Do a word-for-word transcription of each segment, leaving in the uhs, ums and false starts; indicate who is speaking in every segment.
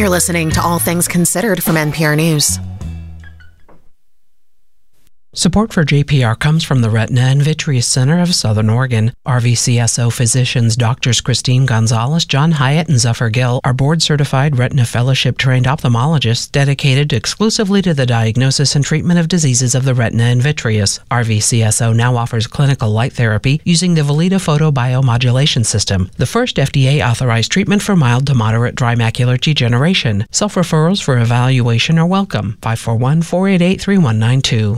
Speaker 1: You're listening to All Things Considered from N P R News.
Speaker 2: Support for J P R comes from the Retina and Vitreous Center of Southern Oregon. R V C S O physicians Doctors Christine Gonzalez, John Hyatt, and Zephyr Gill are board-certified Retina Fellowship-trained ophthalmologists dedicated exclusively to the diagnosis and treatment of diseases of the retina and vitreous. R V C S O now offers clinical light therapy using the Valida photobiomodulation system, the first F D A-authorized treatment for mild to moderate dry macular degeneration. Self-referrals for evaluation are welcome. five four one, four eight eight, three one nine two.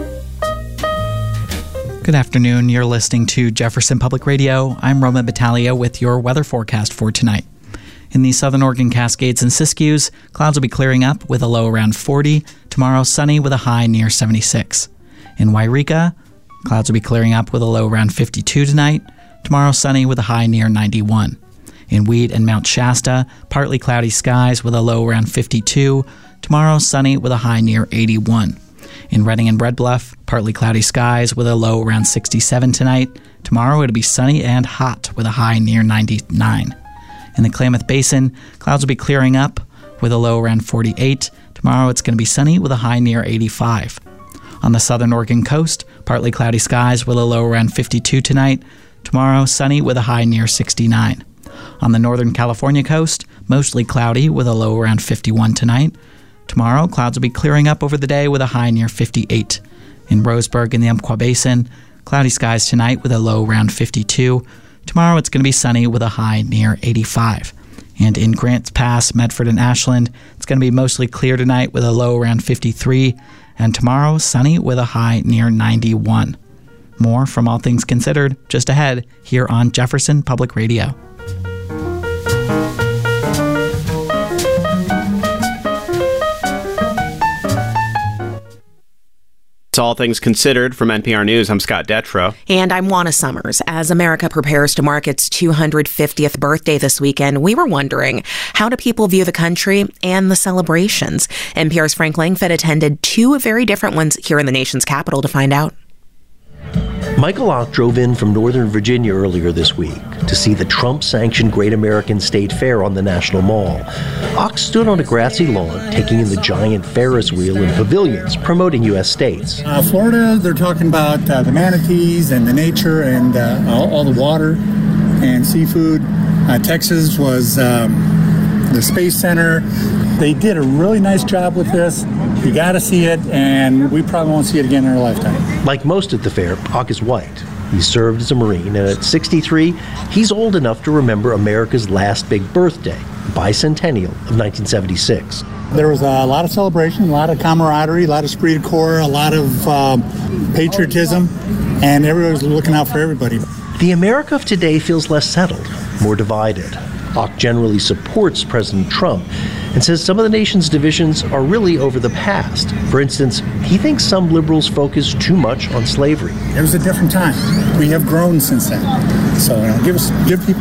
Speaker 3: Good afternoon. You're listening to Jefferson Public Radio. I'm Roman Battaglia with your weather forecast for tonight. In the southern Oregon Cascades and Siskiyous, clouds will be clearing up with a low around forty. Tomorrow, sunny with a high near seventy-six. In Wairika, clouds will be clearing up with a low around fifty-two tonight. Tomorrow, sunny with a high near ninety-one. In Wheat and Mount Shasta, partly cloudy skies with a low around fifty-two. Tomorrow, sunny with a high near eighty-one. In Redding and Red Bluff, partly cloudy skies with a low around sixty-seven tonight. Tomorrow it'll be sunny and hot with a high near ninety-nine. In the Klamath Basin, clouds will be clearing up with a low around forty-eight. Tomorrow it's going to be sunny with a high near eighty-five. On the southern Oregon coast, partly cloudy skies with a low around fifty-two tonight. Tomorrow sunny with a high near sixty-nine. On the northern California coast, mostly cloudy with a low around fifty-one tonight. Tomorrow, clouds will be clearing up over the day with a high near fifty-eight. In Roseburg in the Umpqua Basin, cloudy skies tonight with a low around fifty-two. Tomorrow, it's going to be sunny with a high near eighty-five. And in Grants Pass, Medford, and Ashland, it's going to be mostly clear tonight with a low around fifty-three. And tomorrow, sunny with a high near ninety-one. More from All Things Considered just ahead here on Jefferson Public Radio.
Speaker 4: It's All Things Considered from N P R News. I'm Scott Detrow.
Speaker 1: And I'm Juana Summers. As America prepares to mark its two hundred fiftieth birthday this weekend, we were wondering, how do people view the country and the celebrations? N P R's Frank Langford attended two very different ones here in the nation's capital to find out.
Speaker 5: Michael Ock drove in from Northern Virginia earlier this week to see the Trump-sanctioned Great American State Fair on the National Mall. Ock stood on a grassy lawn, taking in the giant Ferris wheel and pavilions promoting U S states.
Speaker 6: Uh, Florida, they're talking about uh, the manatees and the nature and uh, all, all the water and seafood. Uh, Texas was um, the Space Center. They did a really nice job with this. You got to see it, and we probably won't see it again in our lifetime.
Speaker 5: Like most at the fair, Ock is white. He served as a Marine, and at sixty-three, he's old enough to remember America's last big birthday, bicentennial of nineteen seventy-six.
Speaker 6: There was a lot of celebration, a lot of camaraderie, a lot of esprit de corps, a lot of um, patriotism, and everybody was looking out for everybody.
Speaker 5: The America of today feels less settled, more divided. Ock generally supports President Trump and says some of the nation's divisions are really over the past. For instance, he thinks some liberals focus too much on slavery.
Speaker 6: It was a different time. We have grown since then. So you know, give us, give people